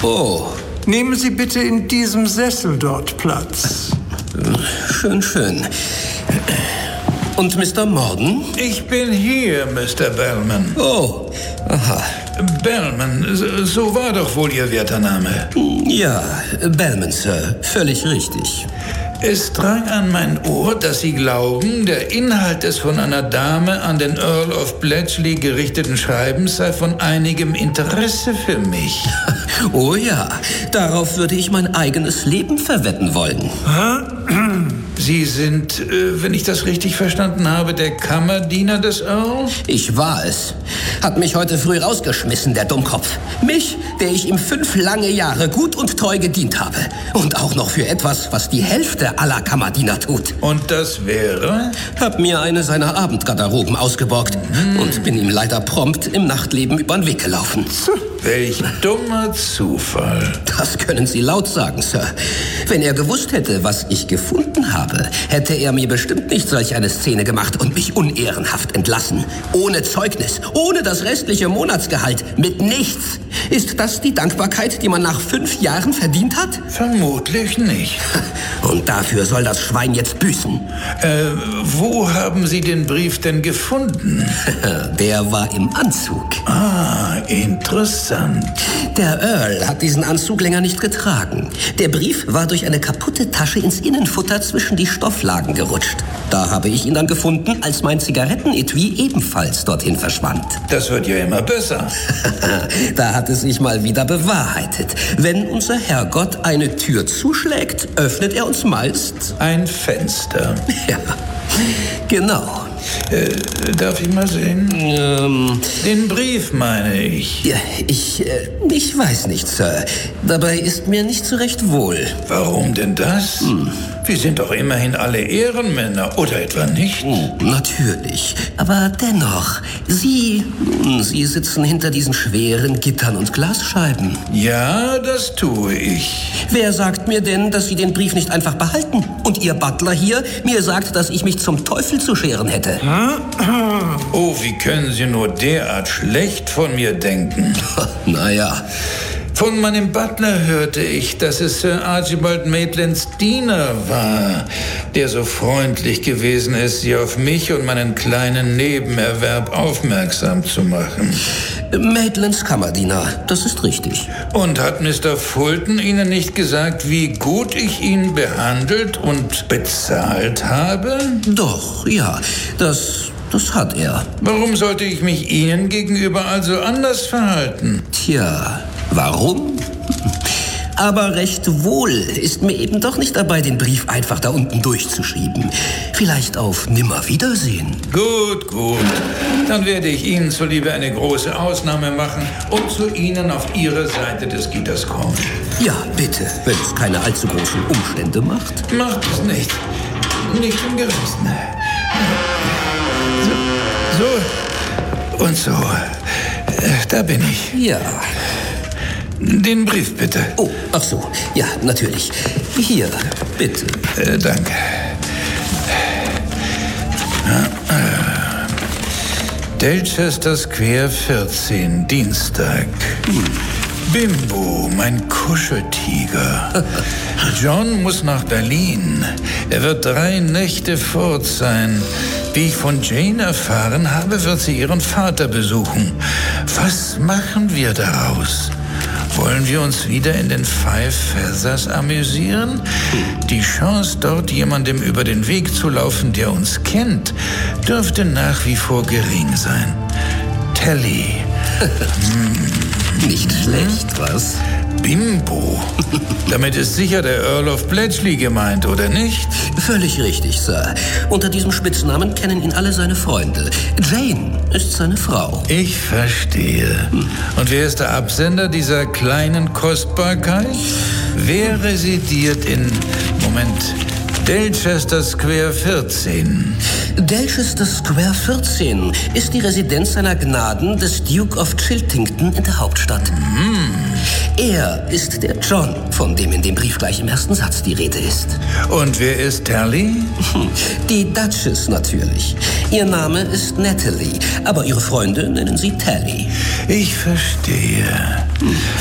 Oh. Nehmen Sie bitte in diesem Sessel dort Platz. Schön. Und Mr. Morden? Ich bin hier, Mr. Bellman. Oh, aha. Bellman, so war doch wohl Ihr werter Name. Ja, Bellman, Sir. Völlig richtig. Es drang an mein Ohr, dass Sie glauben, der Inhalt des von einer Dame an den Earl of Bletchley gerichteten Schreibens sei von einigem Interesse für mich. Oh ja, darauf würde ich mein eigenes Leben verwetten wollen. Sie sind, wenn ich das richtig verstanden habe, der Kammerdiener des Earl? Ich war es. Hat mich heute früh rausgeschmissen, der Dummkopf. Mich, der ich ihm 5 lange Jahre gut und treu gedient habe. Und auch noch für etwas, was die Hälfte aller Kammerdiener tut. Und das wäre? Hab mir eine seiner Abendgarderoben ausgeborgt und bin ihm leider prompt im Nachtleben übern Weg gelaufen. Welch dummer Zufall. Das können Sie laut sagen, Sir. Wenn er gewusst hätte, was ich gefunden habe, hätte er mir bestimmt nicht solch eine Szene gemacht und mich unehrenhaft entlassen. Ohne Zeugnis, ohne das restliche Monatsgehalt, mit nichts. Ist das die Dankbarkeit, die man nach 5 Jahren verdient hat? Vermutlich nicht. Und dafür soll das Schwein jetzt büßen. Wo haben Sie den Brief denn gefunden? Der war im Anzug. Ah, interessant. Der Earl hat diesen Anzug länger nicht getragen. Der Brief war durch eine kaputte Tasche ins Innenfutter zwischen die Stofflagen gerutscht. Da habe ich ihn dann gefunden, als mein Zigarettenetui ebenfalls dorthin verschwand. Das wird ja immer besser. Da hat es sich mal wieder bewahrheitet. Wenn unser Herrgott eine Tür zuschlägt, öffnet er uns meist ein Fenster. Ja, genau. Darf ich mal sehen? Den Brief meine ich. Ja, ich weiß nicht, Sir. Dabei ist mir nicht so recht wohl. Warum denn das? Wir sind doch immerhin alle Ehrenmänner, oder etwa nicht? Natürlich. Aber dennoch, Sie sitzen hinter diesen schweren Gittern und Glasscheiben. Ja, das tue ich. Wer sagt mir denn, dass Sie den Brief nicht einfach behalten? Und Ihr Butler hier mir sagt, dass ich mich zum Teufel zu scheren hätte. Oh, wie können Sie nur derart schlecht von mir denken? Naja. Von meinem Butler hörte ich, dass es Sir Archibald Maitlands Diener war, der so freundlich gewesen ist, Sie auf mich und meinen kleinen Nebenerwerb aufmerksam zu machen. Maitlands Kammerdiener, das ist richtig. Und hat Mr. Fulton Ihnen nicht gesagt, wie gut ich ihn behandelt und bezahlt habe? Doch, ja, das hat er. Warum sollte ich mich Ihnen gegenüber also anders verhalten? Tja, warum? Aber recht wohl ist mir eben doch nicht dabei, den Brief einfach da unten durchzuschreiben. Vielleicht auf Nimmerwiedersehen. Gut. Dann werde ich Ihnen zuliebe eine große Ausnahme machen und zu Ihnen auf Ihre Seite des Gitters kommen. Ja, bitte, wenn es keine allzu großen Umstände macht. Macht es nicht. Nicht im Geringsten. So und so. Da bin ich. Ja. Den Brief, bitte. Oh, ach so. Ja, natürlich. Hier, bitte. Danke. Delchester Square 14, Dienstag. Bimbo, mein Kuscheltiger. John muss nach Berlin. Er wird 3 Nächte fort sein. Wie ich von Jane erfahren habe, wird sie ihren Vater besuchen. Was machen wir daraus? Wollen wir uns wieder in den Five Feathers amüsieren? Die Chance, dort jemandem über den Weg zu laufen, der uns kennt, dürfte nach wie vor gering sein. Telly. Nicht schlecht, was? Bimbo. Damit ist sicher der Earl of Bletchley gemeint, oder nicht? Völlig richtig, Sir. Unter diesem Spitznamen kennen ihn alle seine Freunde. Jane ist seine Frau. Ich verstehe. Und wer ist der Absender dieser kleinen Kostbarkeit? Wer residiert in... Delchester Square 14. Delchester Square 14 ist die Residenz seiner Gnaden des Duke of Chiltington in der Hauptstadt. Er ist der John, von dem in dem Brief gleich im ersten Satz die Rede ist. Und wer ist Tally? Die Duchess natürlich. Ihr Name ist Natalie, aber ihre Freunde nennen sie Tally. Ich verstehe.